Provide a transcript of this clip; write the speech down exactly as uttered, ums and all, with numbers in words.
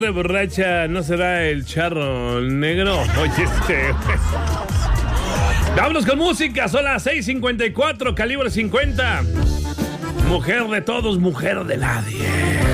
De borracha, ¿no será el charro negro? Oye, este... Vámonos con música, son las seis cincuenta y cuatro, calibre cincuenta. Mujer de todos, mujer de nadie.